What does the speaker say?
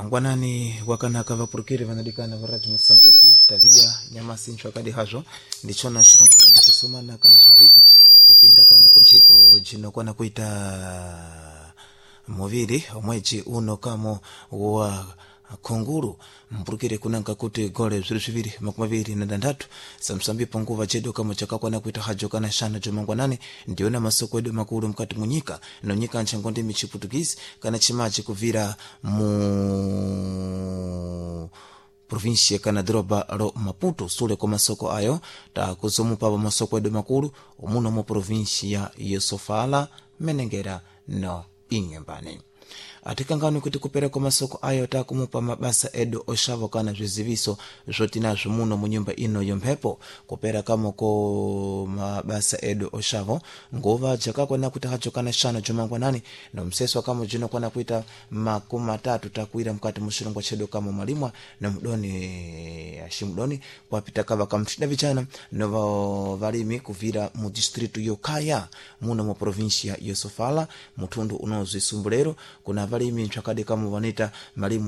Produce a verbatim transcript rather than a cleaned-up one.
mangwanani wakanaka vapurukiri vanadikana varati Mosambiki tavia nyama sinchwa kadi hazo ndichona chilongo kusomana kana chaviki kupinda kama kuncheko jino kwana kuita moviri omwechi uno kamo wa konguru mpurukire kunanga kuti gole zviru zviviri makumi maviri na dandatu samsambi panguva chedu kama chakakwana kuita hajo kana shana jomangwanani ndiona masoko edu makuru mkati munyika nonyika nchangonde michiputukisi kana chimachi kuvira mu provinsia kana droba ro Maputo sule kwa masoko ayo ta kuzomupa wa masoko edu makuru umuno mu provinsia Yosofala Menengera no Inyembane atikangani kuti kupera kwa masoko ayo takumupa mabasa edo oshavo kana zviziviso zvotinazvo muno munyumba ino yompepo kupera kamo ko mabasa edo oshavo ngova jakakwana kuti hacho kana shana jomangwanani no mseso kamo jino kwana kuita makumi matatu takuira mkati mushilongo chedo kamo malimwa na mdoni ashimdoni kwapita kava kamtida vichana no valimi kuvira mu district yokaya muno mu provincia Yosofala mutundu unozo isumbulero kuna valimi nchakade kama vanita malimu